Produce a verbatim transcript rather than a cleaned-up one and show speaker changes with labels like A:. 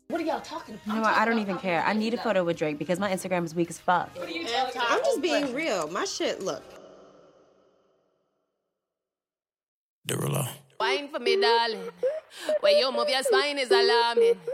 A: What are y'all talking about?
B: You know what? I don't even care. I need a photo with Drake because my Instagram is weak as fuck.
C: I'm just being real. My shit, look.
D: Derulo.
E: Wine for me, darling. When you move your spine is alarming.